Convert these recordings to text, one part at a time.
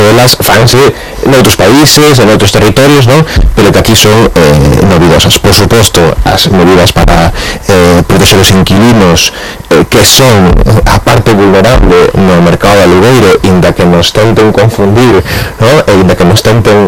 delas fanse noutros países, en outros territorios, non? Pero que aquí son novidosas. Por suposto, as medidas para proteger os inquilinos que son a parte vulnerable no mercado de alugueiro, inda que nos tenten confundir, non? Inda que nos tenten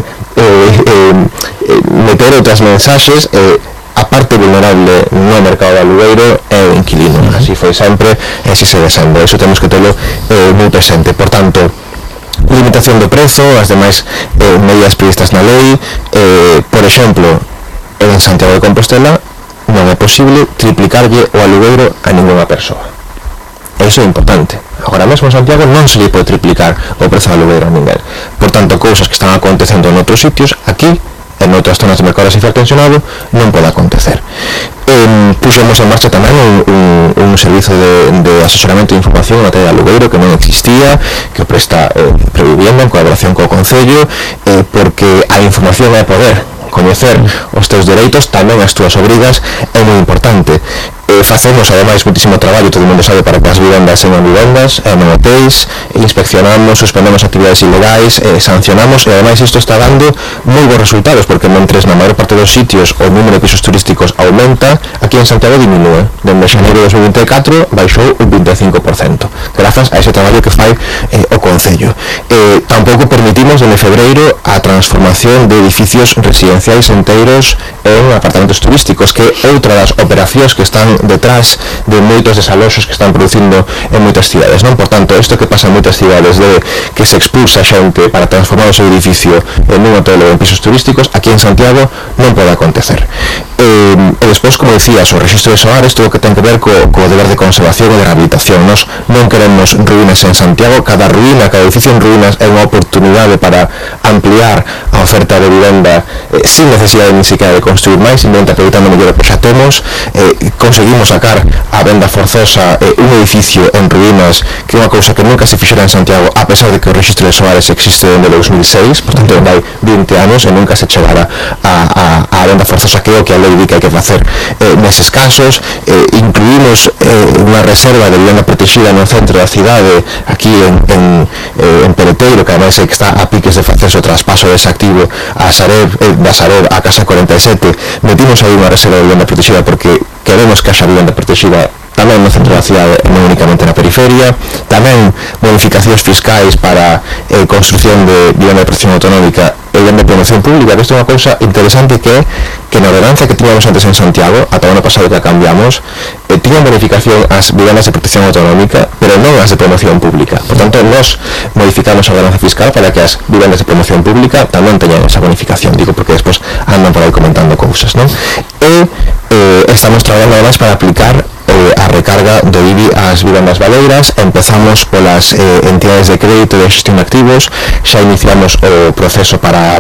meter outras mensaxes, a parte vulnerable no mercado de alugueiro é o inquilino. Así foi sempre e así segue sendo. Iso temos que telo moi presente. Por tanto, limitación do prezo, as demais medidas previstas na lei. Por exemplo, en Santiago de Compostela non é posible triplicarlle o alugueiro a ninguna persoa. Iso é importante. Agora mesmo en Santiago non se lle pode triplicar o prezo do alugueiro a ninguén. Por tanto, cousas que están acontecendo en outros sitios, aquí en outras zonas de mercado hipertensionado non pode acontecer. Puxemos en marcha tamén un servizo de asesoramento e información na materia de alugueiro que non existía, que presta Previvienda en colaboración co Concello, porque a información é poder. Coñecer os teus dereitos, tamén as túas obrigas, é moi importante. Facemos ademais muitísimo traballo, todo o mundo sabe, para que as vivendas sean vivendas, non hotéis, inspeccionamos, suspendemos actividades ilegais, sancionamos, e ademais isto está dando moi bons resultados, porque mentres na maior parte dos sitios o número de pisos turísticos aumenta, aquí en Santiago diminúe. Dende xaneiro de 2024 baixou un 25%, grazas a ese traballo que fai o Concello. Tampouco permitimos dende febreiro a transformación de edificios residenciais enteiros en apartamentos turísticos, que é outra das operacións que están detrás de moitos desaloxos que están producindo en moitas cidades, non? Por tanto, isto que pasa en moitas cidades de que se expulsa xente para transformar o seu edificio en un hotel ou en pisos turísticos, aquí en Santiago non pode acontecer. E despois, como dicías, o rexistro de soares, todo o que ten que ver co deber de conservación e de rehabilitación. Nos non queremos ruínas en Santiago. Cada ruína, cada edificio en ruínas é unha oportunidade para ampliar a oferta de vivenda sin necesidade ni siquiera de construir máis, simplemente aproveitando mellor o que xa temos. Conseguimos sacar a venda forzosa un edificio en ruínas, que é unha cousa que nunca se fixera en Santiago, a pesar de que o rexistro de soares existe desde 2006, por tanto vai 20 anos e nunca se chegara a venda forzosa, que é o que a lei di que hai que facer neses casos. Incluímos unha reserva de vivenda protegida no centro da cidade, aquí en Peleteiro, que ademais que está a piques de facerse o traspaso dese activo a Sareb, da Sareb a Casa 47. Metimos aí unha reserva de vivenda protegida porque queremos que haxa vivenda protegida tamén no centro da cidade e non únicamente na periferia. Tamén bonificacións fiscais para construción de vivenda de protección autonómica e vivenda de promoción pública. Isto é unha cousa interesante, que na ordenanza que tiñamos antes en Santiago, ata o ano pasado que a cambiamos, tiñan bonificación as vivendas de protección autonómica, pero non as de promoción pública. Por tanto, nos modificamos a ordenanza fiscal para que as vivendas de promoción pública tamén teñan esa bonificación. Digo porque despois andan por aí comentando cousas, non? E estamos traballando además para aplicar a recarga do IBI ás vivendas baleiras. Empezamos polas entidades de crédito e de xestión de activos. Xa iniciamos o proceso para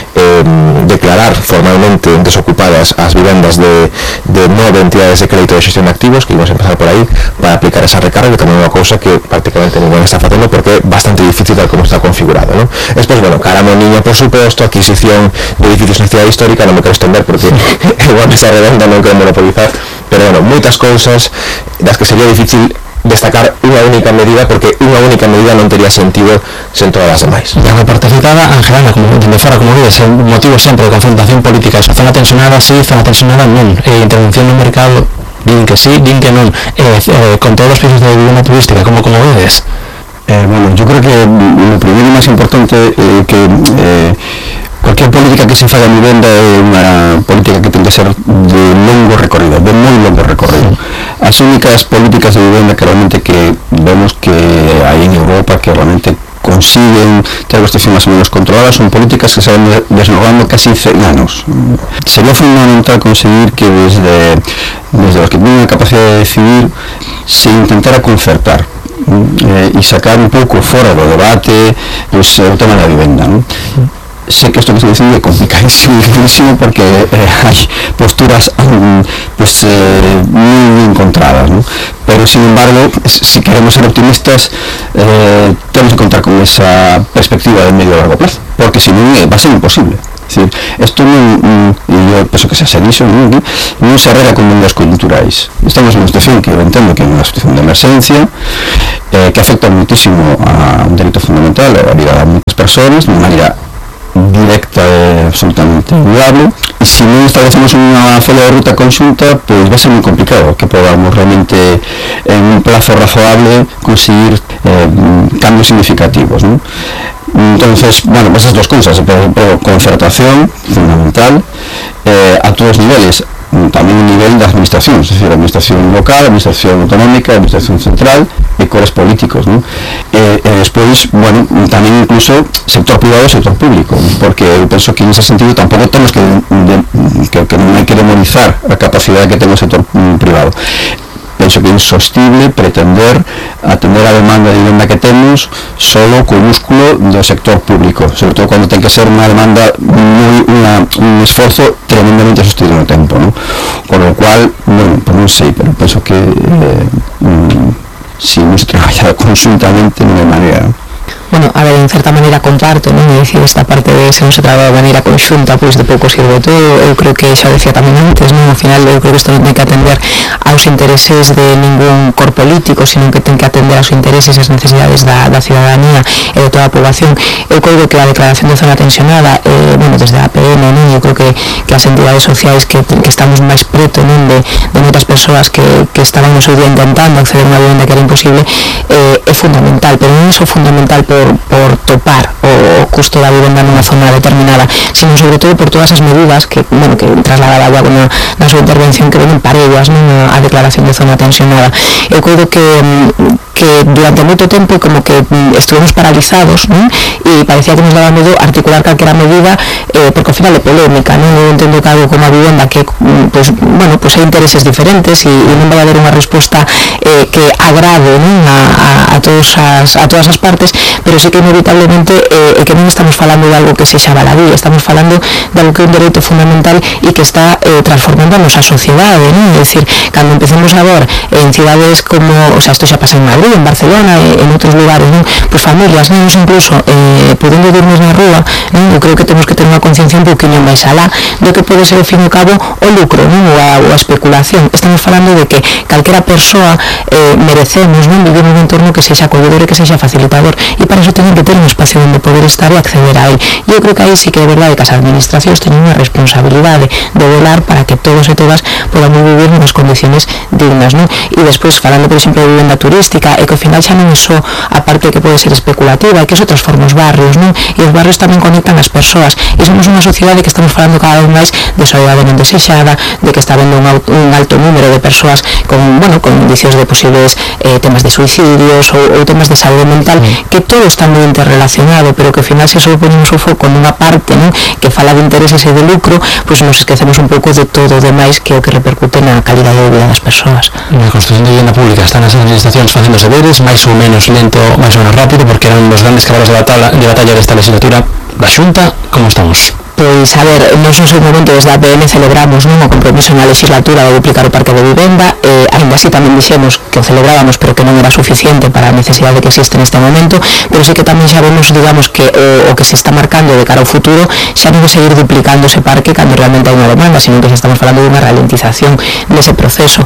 declarar formalmente desocupadas as vivendas de 9 entidades de crédito e de xestión de activos, que íbamos a empezar por aí para aplicar esa recarga, que tamén é unha cousa que prácticamente ninguén está facendo porque é bastante difícil tal como está configurado, non? Despois, bueno, cara moniña, por suposto, adquisición de edificios na cidade histórica, non me quero estender porque é unha mesa redonda, non quero monopolizar, pero bueno, moitas cousas das que sería difícil destacar unha única medida, porque unha única medida non tería sentido sen todas as demais. E a parte citada, Angelana, como dende fora, como vedes, é un motivo sempre de confrontación política. Esa zona tensionada sí, zona tensionada non. Intervención no mercado, din que sí, din que non. Con todos os pisos de vivienda turística, como vedes? Bueno, yo creo que lo primero y más importante que cualquier política que se faga en vivenda é unha política que ten que ser de longo recorrido, de moi longo recorrido. As únicas políticas de vivenda que realmente que vemos que hai en Europa que realmente consiguen ter a cuestión máis ou menos controlada son políticas que se van desnogando casi 100 anos. Sería fundamental conseguir que desde los que tienen a capacidade de decidir se intentara concertar e sacar un pouco fora do debate pues, o tema da vivenda, non? Sé que esto que estoy diciendo es complicadísimo porque hay posturas pues muy encontradas, ¿no? Pero sin embargo, si queremos ser optimistas, tenemos que contar con esa perspectiva de medio y largo plazo, porque si no va a ser imposible. Es decir, esto non, yo penso que se dixo, non se arregla con medidas coyunturais. Estamos en unha situación que eu entendo que é unha situación de emerxencia que afecta muitísimo a un dereito fundamental, a vida de moitas persoas de maneira directa e absolutamente indudable, e se non establecemos unha folla de ruta conxunta, pois vai ser moi complicado que podamos realmente en un plazo razoable conseguir cambios significativos, ¿no? Entonces, bueno, pues esas dos cosas, concertación fundamental a todos os niveles, tamén o nivel da administración, es decir, administración local, administración autonómica, administración central e cores políticos, ¿no? Despois, bueno, tamén incluso sector privado e sector público, porque eu penso que en ese sentido tampouco temos que non hai que demonizar a capacidade que ten o sector privado. Penso que é insostible pretender atender a demanda de vivenda que temos solo co músculo do sector público, sobre todo cando ten que ser unha demanda un esforzo tremendamente sostido no tempo, ¿no? Con lo cual, bueno, pues non sei, pero penso que si non se traballa conjuntamente non hai maneira. Bueno, a ver, en certa maneira comparto, non? É dicir, esta parte de se non se traba de maneira conxunta, pois de pouco sirve todo. Eu creo que xa decía tamén antes, non? Ao final, eu creo que isto non ten que atender aos intereses de ningún cor político, sino que ten que atender aos intereses e as necesidades da ciudadanía e de toda a poboación. Eu creo que a declaración de zona tensionada, bueno, desde a APN, non? Eu creo que as entidades sociais que estamos máis preto, non? De moitas persoas que estaban no seu día intentando acceder a unha vivenda que era imposible, é fundamental, pero non é só fundamental por topar o custo da vivenda nunha zona determinada, sino sobre todo por todas as medidas que, bueno, que trasladaba Iago na súa intervención, que venen parellas, non? A declaración de zona tensionada. Eu creo que durante moito tempo como que estuvemos paralizados, non? E parecía que nos daba medo articular calquera medida, porque ao final é polémica, non? Eu entendo que algo como a vivenda que, pues, bueno, pues hai intereses diferentes e non vai haber unha resposta que agrade, non? A todas as partes, pero sí que inevitablemente que non estamos falando de algo que sexa baladí, estamos falando de algo que é un dereito fundamental e que está transformando a nosa sociedade, non? É dicir, cando empecemos a ver en cidades como, o sea, isto xa pasa en Madrid, en Barcelona e en outros lugares, non? Pois familias, non? Incluso podendo dormir na rúa, non? Eu creo que temos que ter unha conciencia un pouquinho máis alá do que pode ser, ao fin e ao cabo, o lucro, non? Ou a especulación. Estamos falando de que calquera persoa merecemos, non? Vivir nun entorno que sexa acolledor e que sexa facilitador, e para iso teñen que ter un espacio onde poder estar e acceder a él. E eu creo que aí sí que é verdade que as administracións teñen unha responsabilidade de velar para que todos e todas podamos vivir nas condiciones dignas, non? E despois, falando, por exemplo, de vivenda turística, e que ao final xa non é só a parte que pode ser especulativa, e que iso transforma os barrios, non? E os barrios tamén conectan as persoas, e somos unha sociedade que estamos falando cada vez máis de soledade non desexada, de que está vendo un alto número de persoas con, bueno, con indicios de posibles temas de suicidios ou temas de saúde mental, que todo está moi interrelacionado, pero que ao final se só ponemos o foco nunha parte, non? Que fala de intereses e de lucro, pois nos esquecemos un pouco de todo o demais que é o que repercute na calidade de vida das persoas. Na construción de vivenda pública están as administracións facendo os deberes, máis ou menos lento, máis ou menos rápido, porque eran os grandes caballos de batalla desta legislatura da Xunta. Como estamos? Pois, a ver, nós no seu momento desde a APN celebramos, non, o compromiso na legislatura de duplicar o parque de vivenda, ainda así tamén dixemos que o celebrábamos, pero que non era suficiente para a necesidade que existe neste momento, pero sí que tamén xa vemos, digamos, que o que se está marcando de cara ao futuro xa non é seguir duplicando ese parque cando realmente hai unha demanda, sino que xa estamos falando dunha ralentización nese proceso.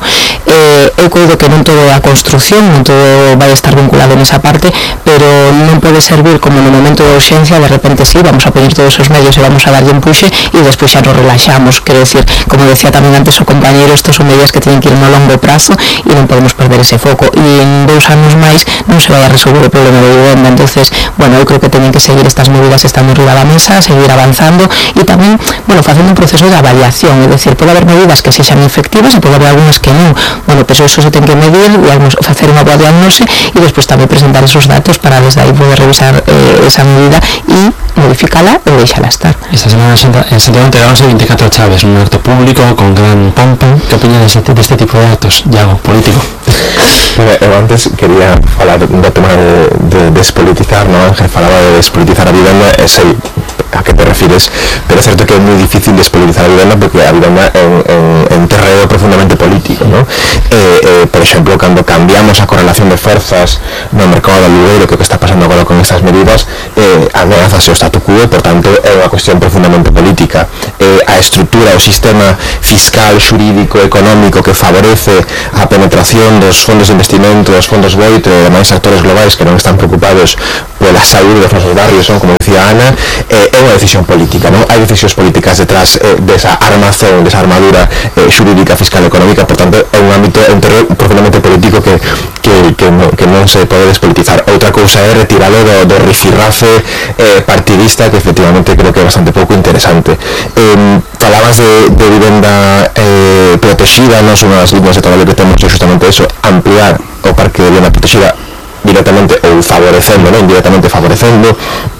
Eu coido que non todo é a construción, non todo vai estar vinculado nesa parte, pero non pode servir como no momento de urxencia, de repente sí, vamos a poñer todos os medios e vamos a darlle un puxe e despois xa nos relaxamos. Quero decir, como decía tamén antes o compañeiro, estos son medidas que teñen que ir no longo prazo e non podemos perder ese foco, e en 2 anos máis non se vai a resolver o problema de vivenda. Entonces, bueno, eu creo que teñen que seguir estas medidas estando arriba da mesa, seguir avanzando e tamén, bueno, facendo un proceso de avaliación, é dicir, pode haber medidas que sexan efectivas e pode haber algunhas que non, bueno, pero eso se ten que medir, digamos, facer unha boa diagnose e despois tamén presentar esos datos para desde aí poder revisar esa medida e modificala ou deixala estar. Esta semana en Santiago entregáronse 24 chaves, un acto público con gran pompa. Que opinas deste tipo de actos, Iago, político? Bueno, eu antes quería falar do tema de despolitizar, non? Ángel falaba de despolitizar a vivenda, e sei a que te refires, pero é certo que é moi difícil despolitizar a vivenda porque a vivenda é un terreno profundamente político, non? Por exemplo, cando cambiamos a correlación de forzas no mercado do alugueiro, que o que está pasando agora con estas medidas, ameazase o statu quo, por tanto é unha cuestión profundamente política. a estrutura, o sistema fiscal, xurídico, económico que favorece a penetración dos fondos de investimento, dos fondos BOIT e demais actores globais que non están preocupados pola saúde dos nosos barrios, non? Como decía Ana, é unha decisión política, non? Hai decisións políticas detrás desa armazón, desa armadura xurídica, fiscal, económica, por tanto é un ámbito, un terreno profundamente político que non se pode despolitizar. Outra cousa é retiralo do rifirrafe partidista, que efectivamente creo que é bastante pouco interesante. Falabas de vivenda protegida, non son as líneas de traballo que temos, é justamente eso, ampliar o parque de vivenda protegida directamente ou favorecendo, non indirectamente favorecendo.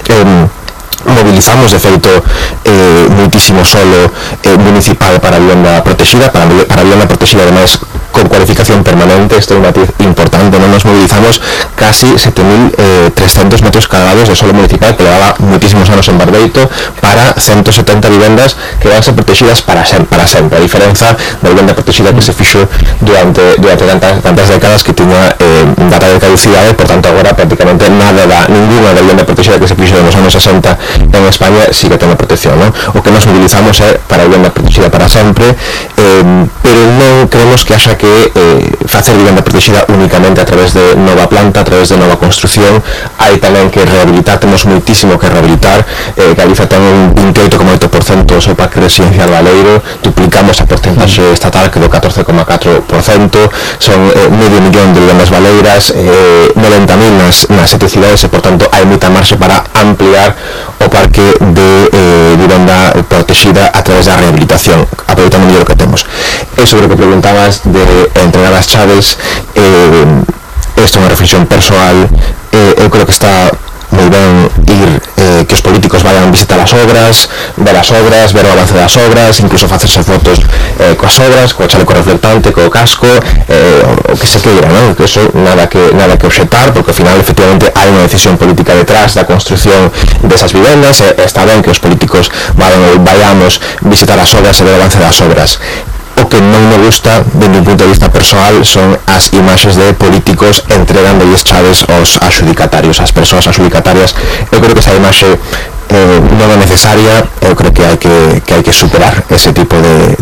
Mobilizamos de feito muitísimo solo municipal para a vivenda protegida, para a vivenda protegida ademais con cualificación permanente. Isto é un matiz importante, non nos mobilizamos casi 7.300 metros cuadrados de solo municipal que levaba muitísimos anos en Barbeito para 170 vivendas que van a ser protegidas para sempre, a diferenza da vivenda protegida que se fixo durante tantas décadas que tiña data de caducidade. Por tanto agora prácticamente ninguna da vivenda protegida que se fixo nos anos 60 en España sigue tendo protección, non? O que nos mobilizamos é para a vivenda protegida para sempre, pero non creemos que haxa que facer vivenda protegida únicamente a través de nova planta, a través de nova construción. Hai tamén que rehabilitar, temos moitísimo que rehabilitar. Galicia ten un 28,8% do seu parque residencial baleiro, duplicamos a porcentaxe estatal que do 14,4%, son medio millón de vivendas baleiras, 90.000 nas 7 cidades e por tanto hai moita marxe para ampliar o parque de vivenda protegida a través da rehabilitación, aproveitando mellor o que temos. E sobre o que preguntabas de entregar as chaves, esta é unha reflexión persoal. Eu creo que está moi ben ir que os políticos vayan visitar as obras, ver o avance das obras, incluso facerse fotos coas obras, co chaleco reflectante, co casco, o que se queira, non? Que eso nada que obxetar, porque ao final efectivamente hai unha decisión política detrás da construción desas vivendas, e está ben que os políticos vayamos visitar as obras e ver o avance das obras. O que non me gusta, dende un punto de vista persoal, son as imaxes de políticos entregándoles chaves aos adxudicatarios, as persoas adxudicatarias. Eu creo que esa imaxe non é necesaria. Eu creo que hai que superar ese tipo de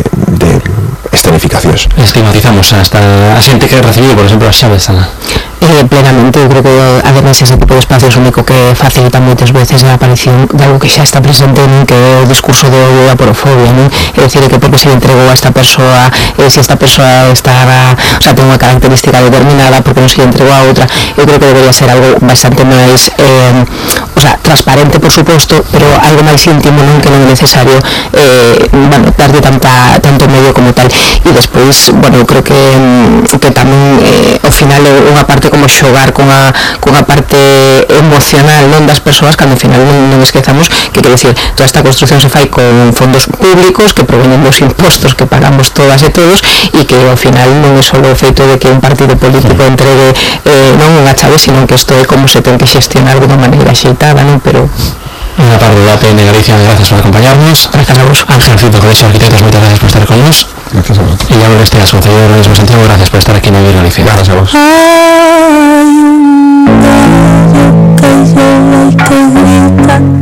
escenificacións. Estigmatizamos hasta a xente que recibiu, por exemplo, as chaves, Ana. Plenamente, eu creo que ademais ese tipo de espacios único que facilita moitas veces a aparición de algo que xa está presente, non? Que é o discurso de odio e a porofobia, non? É dicir, que porque se le entregou a esta persoa, se esta persoa estaba, o sea, ten unha característica determinada, porque non se le entregou a outra. Eu creo que debería ser algo bastante máis transparente, por suposto, pero algo máis íntimo, non? Que non é necesario darlle tanto medio como tal. E despois, eu creo que tamén ao final é unha parte como xogar con a parte emocional, non, das persoas, cando ao final non esquezamos que, quero dicir, toda esta construción se fai con fondos públicos que provenen dos impostos que pagamos todas e todos, e que ao final non é só o feito de que un partido político entregue non unha chave, sino que isto é como se ten que xestionar de unha maneira xeitada, non? Pero Una parte de APN Galicia, gracias por acompañarnos. Gracias a vos. Ángel Cito, Colegio de Arquitectos, muchas gracias por estar con nos. Gracias a vos. Y ya este a su concejal de Santiago, gracias por estar aquí en Avir Galicia. Gracias a vos. Hay un gallo que yo grita.